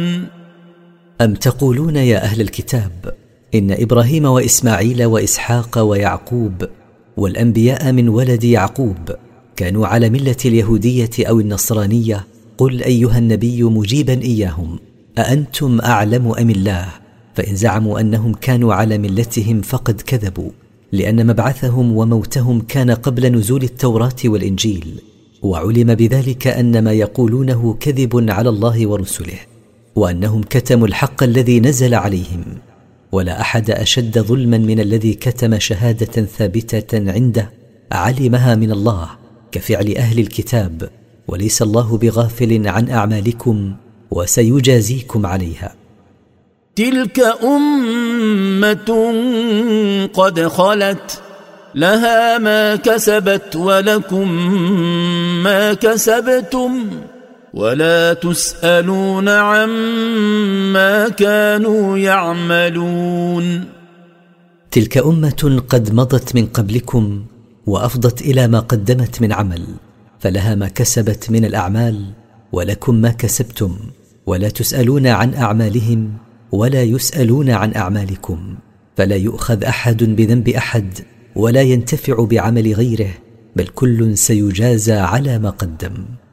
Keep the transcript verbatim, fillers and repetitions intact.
تعملون أم تقولون يا أهل الكتاب إن إبراهيم وإسماعيل وإسحاق ويعقوب والأنبياء من ولد يعقوب كانوا على ملة اليهودية أو النصرانية؟ قل أيها النبي مجيبا إياهم: أأنتم أعلم أم الله؟ فإن زعموا أنهم كانوا على ملتهم فقد كذبوا، لأن مبعثهم وموتهم كان قبل نزول التوراة والإنجيل، وعلم بذلك أن ما يقولونه كذب على الله ورسله، وأنهم كتموا الحق الذي نزل عليهم. ولا أحد أشد ظلما من الذي كتم شهادة ثابتة عنده علمها من الله كفعل أهل الكتاب، وليس الله بغافل عن أعمالكم وسيجازيكم عليها. تلك أمة قد خلت لها ما كسبت ولكم ما كسبتم ولا تسألون عما كانوا يعملون. تلك أمة قد مضت من قبلكم وأفضت إلى ما قدمت من عمل، فلها ما كسبت من الأعمال ولكم ما كسبتم، ولا تسألون عن أعمالهم ولا يسألون عن أعمالكم، فلا يؤخذ أحد بذنب أحد ولا ينتفع بعمل غيره، بل كل سيجازى على ما قدم.